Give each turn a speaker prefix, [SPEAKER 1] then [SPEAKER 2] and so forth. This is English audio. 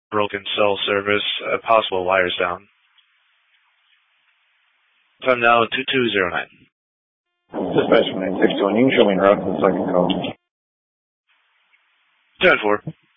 [SPEAKER 1] broken cell service, possible wires down. Time now 2209.
[SPEAKER 2] Dispatch 961, you can show me in route to the second call.
[SPEAKER 1] 10-4.